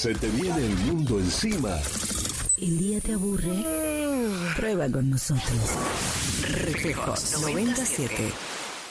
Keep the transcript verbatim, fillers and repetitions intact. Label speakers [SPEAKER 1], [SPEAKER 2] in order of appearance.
[SPEAKER 1] ¿Se te viene el mundo encima?
[SPEAKER 2] ¿El día te aburre? Prueba con nosotros. Reflejos noventa y siete.